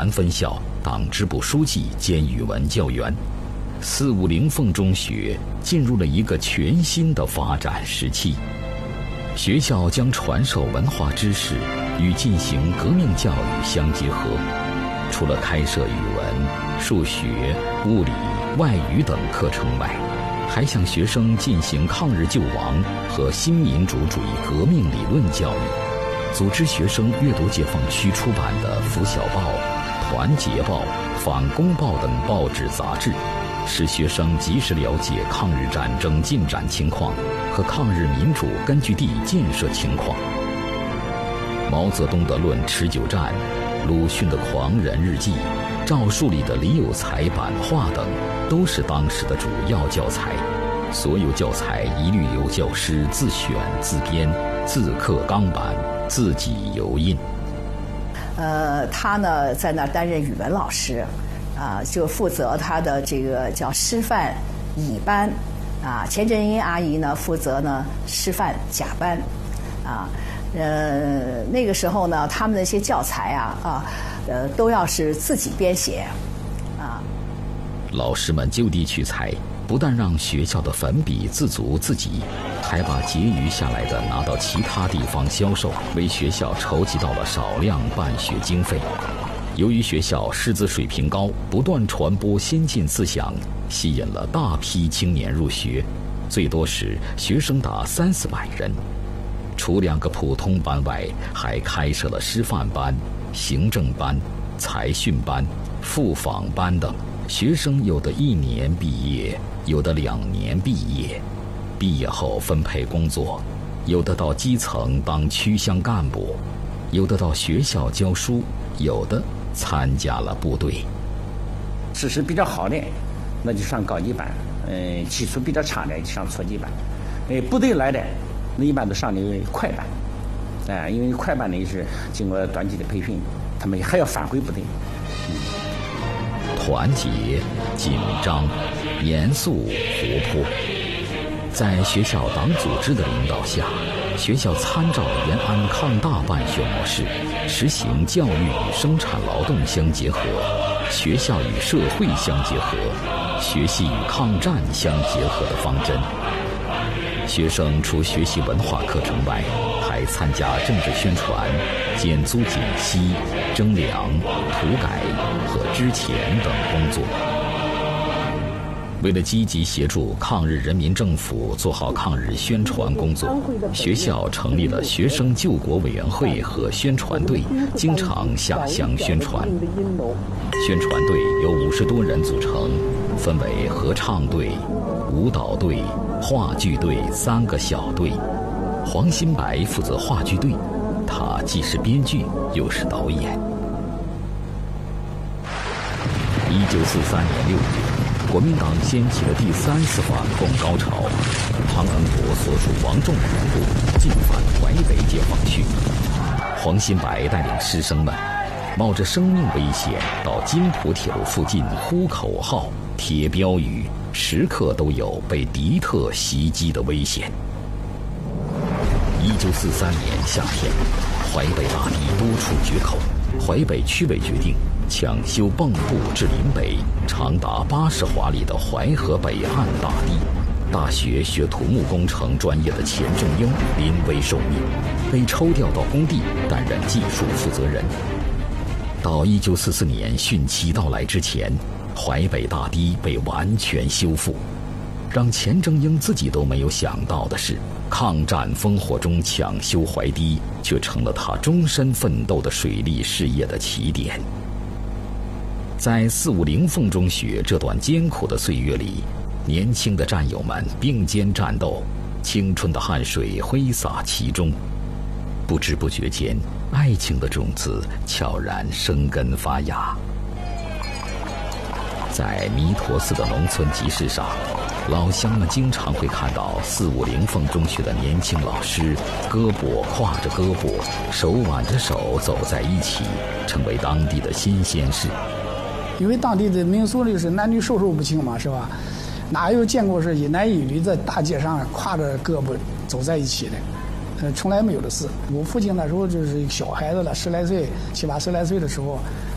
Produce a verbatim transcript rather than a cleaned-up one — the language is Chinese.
南分校党支部书记兼语文教员。四五零凤中学进入了一个全新的发展时期。学校将传授文化知识与进行革命教育相结合，除了开设语文、数学、物理、外语等课程外，还向学生进行抗日救亡和新民主主义革命理论教育，组织学生阅读解放区出版的《拂晓报》、《团结报》、《反攻报》等报纸杂志，使学生及时了解抗日战争进展情况和抗日民主根据地建设情况。毛泽东的《论持久战》、鲁迅的《狂人日记》、赵树理的《李有才版画》等，都是当时的主要教材。所有教材一律由教师自选自编、自刻钢板、自己油印。 呃，他呢在那儿担任语文老师，啊，就负责他的这个叫师范乙班，啊，钱振英阿姨呢负责呢师范甲班，啊，呃，那个时候呢，他们那些教材啊啊，呃，都要是自己编写，啊。 老师们就地取材，不但让学校的粉笔自足自给，还把结余下来的拿到其他地方销售，为学校筹集到了少量办学经费。由于学校师资水平高，不断传播先进思想，吸引了大批青年入学，最多时学生达三四百人。除两个普通班外，还开设了师范班、行政班、财训班、复访班等。学生有的一年毕业，有的两年毕业，毕业后分配工作，有的到基层当区乡干部，有的到学校教书，有的参加了部队。 知识比较好的，那就上高级班；嗯、呃，基础比较差的就上初级班。呃，部队来的，那一般都上的快班。哎、呃，因为快班呢是经过短期的培训，他们还要返回部队。嗯。 团结、紧张、严肃、活泼，在学校党组织的领导下，学校参照延安抗大办学模式，实行教育与生产劳动相结合，学校与社会相结合，学习与抗战相结合的方针。学生除学习文化课程外，还参加政治宣传、减租减息、征粮、土改和支钱等工作。为了积极协助抗日人民政府做好抗日宣传工作，学校成立了学生救国委员会和宣传队，经常下乡宣传。宣传队由五十多人组成，分为合唱队、舞蹈队、话剧队三个小队。黄新白负责话剧队，他既是编剧又是导演。一九四三年六月，国民党掀起了第三次反共高潮，汤恩伯所属王仲人部进犯淮北解放区。黄新白带领师生们冒着生命危险到金浦铁路附近呼口号、贴标语，时刻都有被敌特袭击的危险。一九四三年夏天，淮北大地多处决口，淮北区委决定抢修蚌埠至临北长达八十华里的淮河北岸大堤。大学学土木工程专业的钱正英临危受命，被抽调到工地担任技术负责人。到一九四四年汛期到来之前，淮北大堤被完全修复。让钱正英自己都没有想到的是，抗战烽火中抢修淮堤，却成了他终身奋斗的水利事业的起点。在四五零凤中学这段艰苦的岁月里，年轻的战友们并肩战斗，青春的汗水挥洒其中。不知不觉间，爱情的种子悄然生根发芽。在弥陀寺的农村集市上，老乡们经常会看到四五零凤中学的年轻老师胳膊挎着胳膊，手挽着手走在一起，成为当地的新鲜事。 因为当地的民俗里是男女授受不亲嘛，是吧？哪有见过是一男一女在大街上挎着胳膊走在一起的？呃，从来没有的事。我父亲那时候就是小孩子了，十来岁、七八十来岁的时候，